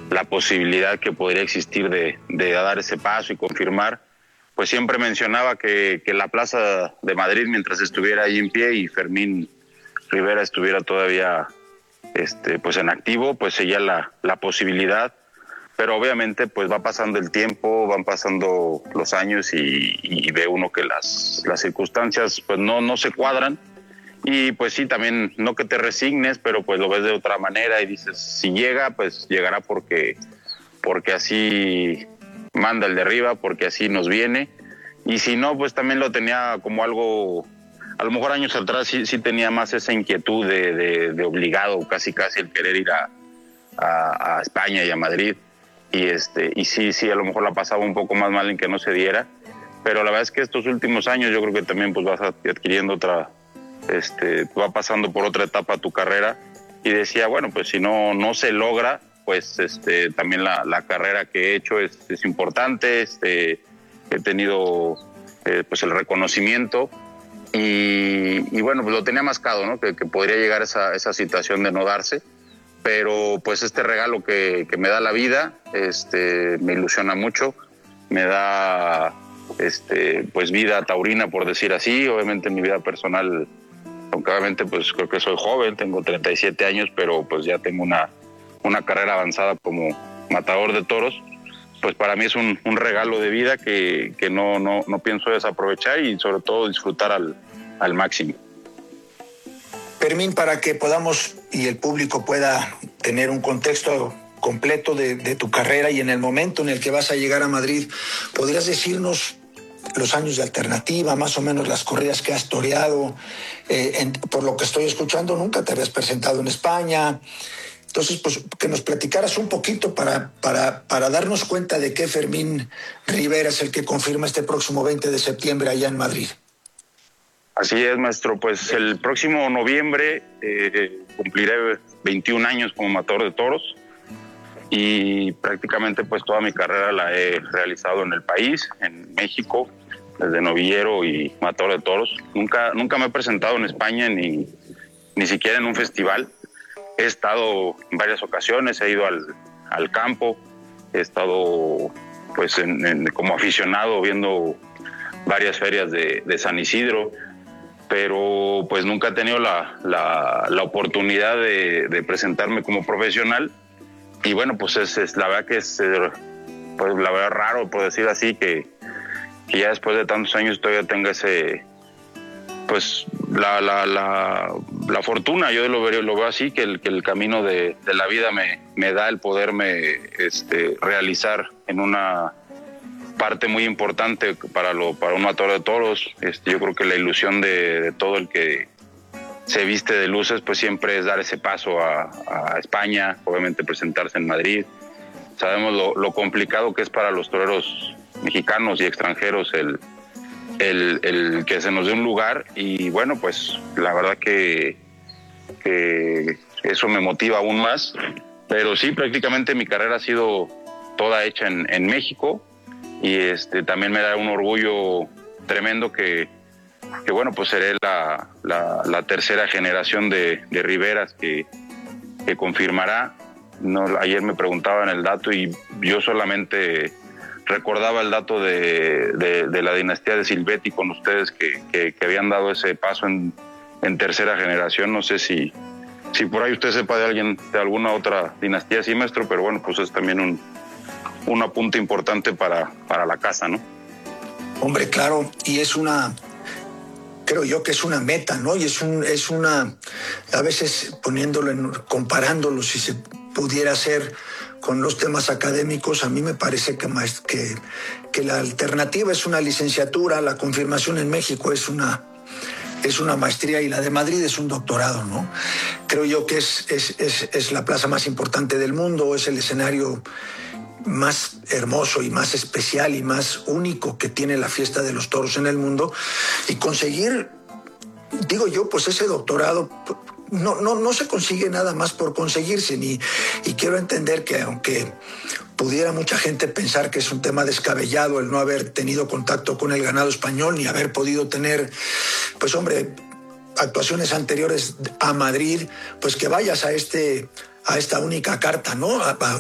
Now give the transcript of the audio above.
la posibilidad que podría existir de dar ese paso y confirmar, pues siempre mencionaba que la Plaza de Madrid, mientras estuviera ahí en pie y Fermín Rivera estuviera todavía pues en activo, pues seguía la posibilidad. Pero obviamente pues va pasando el tiempo, van pasando los años y ve uno que las circunstancias pues no se cuadran. Y pues sí, también no que te resignes, pero pues lo ves de otra manera y dices, si llega, pues llegará porque así manda el de arriba, porque así nos viene. Y si no, pues también lo tenía como algo, a lo mejor años atrás sí tenía más esa inquietud de obligado, casi el querer ir a España y a Madrid. Y sí, a lo mejor la pasaba un poco más mal en que no se diera, pero la verdad es que estos últimos años yo creo que también pues vas adquiriendo otra, va pasando por otra etapa tu carrera, y decía, bueno, pues si no se logra, pues también la carrera que he hecho es importante, he tenido pues el reconocimiento, y bueno, pues lo tenía mascado, ¿no? Que podría llegar esa situación de no darse. Pero pues este regalo que me da la vida, me ilusiona mucho, me da pues vida taurina, por decir así. Obviamente en mi vida personal, aunque obviamente pues creo que soy joven, tengo 37 años, pero pues ya tengo una carrera avanzada como matador de toros. Pues para mí es un regalo de vida que no pienso desaprovechar, y sobre todo disfrutar al máximo. Fermín, para que podamos y el público pueda tener un contexto completo de tu carrera y en el momento en el que vas a llegar a Madrid, ¿podrías decirnos los años de alternativa, más o menos las corridas que has toreado? Por lo que estoy escuchando, nunca te habías presentado en España. Entonces, pues que nos platicaras un poquito para darnos cuenta de que Fermín Rivera es el que confirma este próximo 20 de septiembre allá en Madrid. Así es, maestro. Pues el próximo noviembre cumpliré 21 años como matador de toros, y prácticamente pues toda mi carrera la he realizado en el país, en México, desde novillero y matador de toros. Nunca me he presentado en España ni siquiera en un festival. He estado en varias ocasiones, he ido al campo, he estado pues como aficionado viendo varias ferias de San Isidro, pero pues nunca he tenido la oportunidad de presentarme como profesional. Y bueno, pues es la verdad que es pues la verdad raro, por decir así, que ya después de tantos años todavía tenga ese pues la fortuna. Yo lo veo así, que el camino de la vida me da el poderme realizar en una parte muy importante para un matador de toros. Yo creo que la ilusión de todo el que se viste de luces pues siempre es dar ese paso a España, obviamente presentarse en Madrid. Sabemos lo complicado que es para los toreros mexicanos y extranjeros el que se nos dé un lugar, y bueno, pues la verdad que eso me motiva aún más. Pero sí, prácticamente mi carrera ha sido toda hecha en México, y también me da un orgullo tremendo que bueno, pues seré la tercera generación de Riveras que confirmará. Ayer me preguntaban el dato y yo solamente recordaba el dato de la dinastía de Silvetti con ustedes, que habían dado ese paso en tercera generación. No sé si por ahí usted sepa de alguna otra dinastía así, maestro, pero bueno, pues es también un apunte importante para la casa, ¿no? Hombre, claro, y creo yo que es una meta, ¿no? Y es una, a veces comparándolo, si se pudiera hacer con los temas académicos, a mí me parece que la alternativa es una licenciatura, la confirmación en México es una maestría, y la de Madrid es un doctorado, ¿no? Creo yo que es la plaza más importante del mundo, es el escenario más hermoso y más especial y más único que tiene la fiesta de los toros en el mundo, y conseguir, digo yo, pues ese doctorado no se consigue nada más por conseguirse, y quiero entender que aunque pudiera mucha gente pensar que es un tema descabellado el no haber tenido contacto con el ganado español, ni haber podido tener, pues hombre, actuaciones anteriores a Madrid, pues que vayas a esta única carta, ¿no?